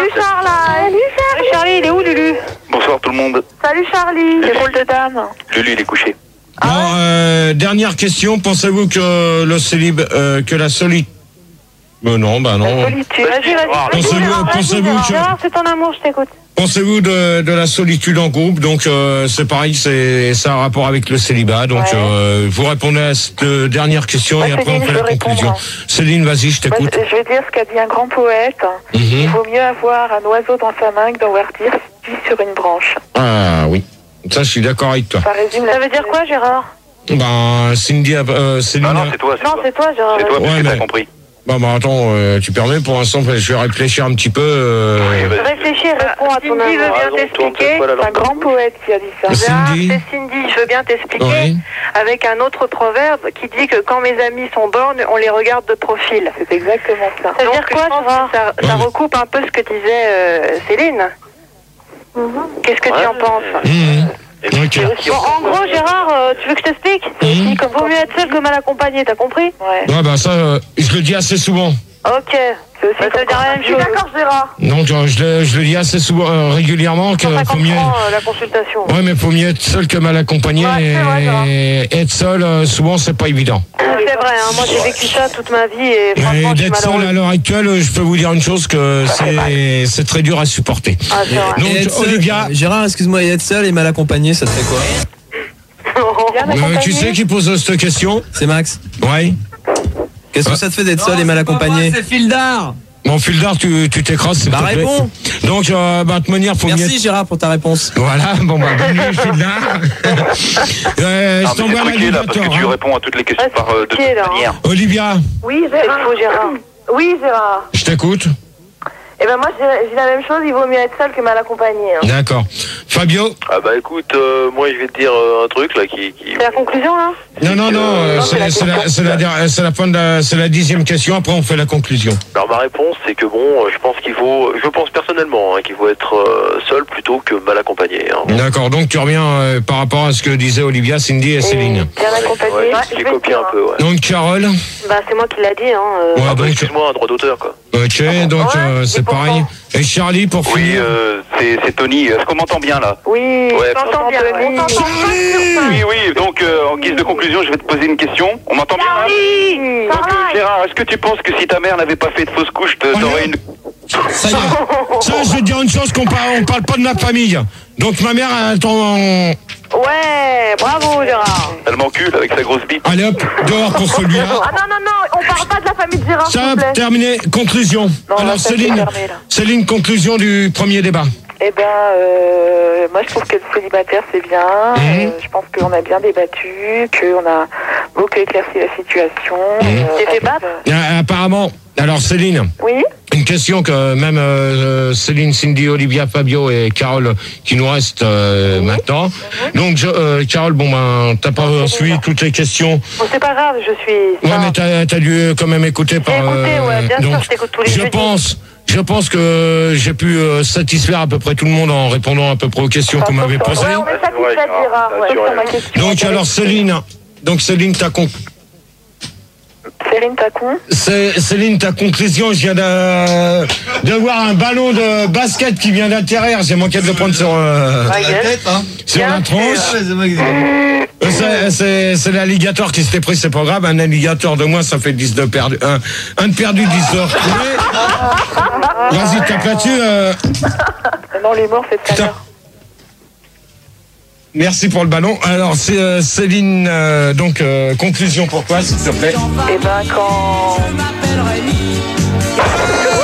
Charles. Salut Charlie, il est où Lulu? Bonsoir tout le monde. Salut Charlie. Les rôles de dame. Lulu, il est couché. Bon, dernière question. Pensez-vous que le célib, que la solitude... non, bah non. Solitude. Vas-y. Pensez-vous que... Gérard, c'est ton amour, je t'écoute. Pensez-vous de la solitude en groupe? Donc c'est pareil, ça a un rapport avec le célibat. Donc vous répondez à cette dernière question et après on fait la conclusion. Céline, vas-y, je t'écoute. Je vais dire ce qu'a dit un grand poète. Il vaut mieux avoir un oiseau dans sa main que d'en voir 10 sur une branche. Ah oui, ça je suis d'accord avec toi. Ça résume Ça veut dire quoi, Gérard? Ben Cindy, Céline. Ah non, c'est toi. Non, c'est toi, Gérard. C'est toi, parce que mais... t'as compris. Bah attends, tu permets pour l'instant, je vais réfléchir un petit peu. Réfléchis, réponds à ton Cindy veut amour. bien t'expliquer. C'est un grand poète qui a dit ça. Gérard, Cindy. c'est Cindy, je veux bien t'expliquer. Oui. Avec un autre proverbe qui dit que quand mes amis sont bornes, on les regarde de profil. C'est exactement ça. Ça veut dire quoi, Gérard? Ça recoupe un peu ce que disait Céline. Qu'est-ce que tu en penses? Ok. Bon, en gros, Gérard, tu veux que je t'explique? Vaut mieux être seul que mal accompagné, t'as compris? Ouais, bah ça, je le dis assez souvent. Ok. Ça veut dire la même chose. D'accord, Gérard. Donc je le dis assez souvent, régulièrement, qu'il faut mieux... la consultation. Ouais, mais faut mieux être seul que mal accompagné. Et être seul, souvent, c'est pas évident. C'est vrai, hein, moi j'ai vécu ça toute ma vie et franchement, Et je suis d'être seul malheureuse. à l'heure actuelle, je peux vous dire une chose, que c'est très dur à supporter. Ah, c'est vrai. Donc, Et être seul- Olivia, Gérard, excuse-moi, et être seul et mal accompagné, ça te fait quoi? tu sais qui pose cette question? C'est Max. Ouais. Qu'est-ce que ça te fait d'être seul et mal accompagné? C'est Fildar. Mon Fildar, tu t'écrases, s'il Bah te plaît. réponds. Donc, de toute manière, faut mieux... Merci Gérard pour ta réponse. Voilà, bon bah, bienvenue, Fildar. Je Non, mais c'est t'envoie truqué là, parce que tu l'animateur. réponds à toutes les questions Ouais, c'est par de truqué, toute là, hein. manière. Olivia, Oui, C'est Gérard. faux, Gérard. Oui, Gérard. je t'écoute. Eh ben moi, j'ai la même chose. Il vaut mieux être seul que mal accompagné. Hein. D'accord. Fabio? Ah bah écoute, moi je vais te dire un truc là qui... C'est la conclusion, là? Non, c'est la fin de c'est la 10e question, après on fait la conclusion. Alors ma réponse c'est que bon, je pense personnellement qu'il faut être seul plutôt que mal accompagné. Hein. D'accord, donc tu reviens par rapport à ce que disaient Olivia, Cindy et Céline. Bien accompagné. Ouais, Ouais, j'ai je vais copié dire, un peu, ouais. Donc Carole? Bah, c'est moi qui l'a dit, hein. Ouais, Ah bah, donc, excuse-moi, un droit d'auteur quoi. ok, donc c'est pareil. Et Charlie, pour Oui, finir? c'est Tony. Est-ce qu'on m'entend bien là? Oui, Ouais, je t'entends bien. on t'entend. Oui, donc en guise de conclusion, je vais te poser une question. On m'entend bien là? Oui. Donc, Gérard, est-ce que tu penses que si ta mère n'avait pas fait de fausse couche, t'aurais une... Ça y est. Ça, je vais te dire une chose, on parle pas de ma famille. Donc ma mère, elle attend... Ouais, bravo, Gérard. Elle m'encule avec sa grosse bite. Allez hop, dehors pour celui-là. Ah non, on parle pas de la famille de Gérard, s'il Ça, vous plaît. terminé. Conclusion. Non, Alors là, ça, c'est Céline, fermé, là. Céline, conclusion du premier débat. Eh ben, moi je trouve que le célibataire c'est bien. Je pense qu'on a bien débattu, qu'on a beaucoup éclairci la situation. T'es fait battre? Apparemment, alors Céline, Oui. une question que même Céline, Cindy, Olivia, Fabio et Carole qui nous restent maintenant. Donc Carole, bon ben t'as pas suivi toutes les questions. Bon, c'est pas grave, je suis... Ouais, mais t'as dû quand même écouter par. J'ai écouté, ouais, bien sûr, je t'écoute tous les jeudis. Je pense que j'ai pu satisfaire à peu près tout le monde en répondant à peu près aux questions qu'on m'avait posées. Ouais, on est satisfait de Gérard. Ouais, sur ma question. Donc alors Céline, Céline, ta conclusion, je viens de voir un ballon de basket qui vient d'atterrir. J'ai manqué de le prendre sur la tronche. C'est l'alligator qui s'était pris, c'est pas grave. Un alligator de moins, ça fait 10 de perdu. Un de perdu, 10 de retrouvé. Vas-y, tape là-dessus. Non, les morts, c'est tout à l'heure. Merci pour le ballon. Alors, c'est Céline, conclusion pour toi, s'il te plaît. Eh ben, quand